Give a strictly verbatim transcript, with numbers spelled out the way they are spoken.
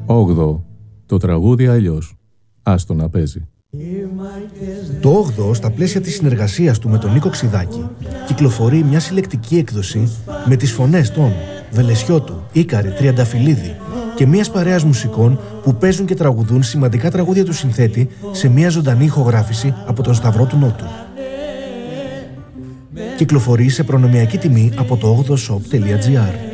Όγδοο. Το τραγούδι αλλιώς. Άστο να παίζει. Το όγδοο, στα πλαίσια της συνεργασίας του με τον Νίκο Ξιδάκη, κυκλοφορεί μια συλλεκτική έκδοση με τις φωνές των Βελεσιώτου, Ίκαρη, Τριανταφυλλίδη και μιας παρέας μουσικών που παίζουν και τραγουδούν σημαντικά τραγούδια του συνθέτη σε μια ζωντανή ηχογράφηση από τον Σταυρό του Νότου. Κυκλοφορεί σε προνομιακή τιμή από το όγδοο shop τελεία τζι άρ.